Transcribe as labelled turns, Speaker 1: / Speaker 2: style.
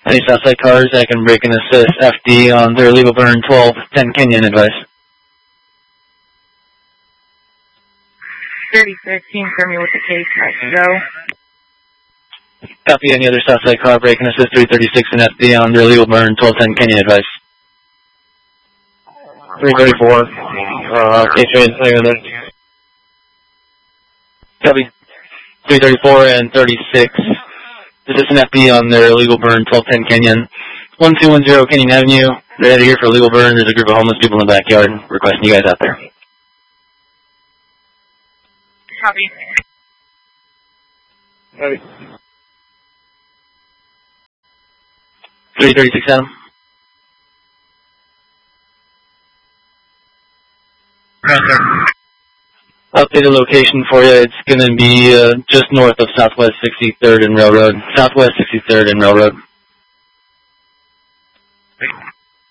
Speaker 1: Any Southside cars that can break and assist FD on their illegal burn 1210 Kenyon advice.
Speaker 2: 3013, firm you with the case, nice to go.
Speaker 1: Copy. Any other Southside car break and assist 336 and FD on their illegal burn 1210 Kenyon advice.
Speaker 3: 334, case train, there.
Speaker 1: Copy. 334 and 36. This is an FD on their illegal burn 1210 Kenyon. 1210 Kenyon Avenue. They're headed here for illegal burn. There's a group of homeless people in the backyard requesting you guys out there.
Speaker 2: Copy.
Speaker 3: Copy.
Speaker 1: 336 Adam. Updated location for you. It's going to be just north of Southwest 63rd and Railroad. Southwest 63rd and Railroad.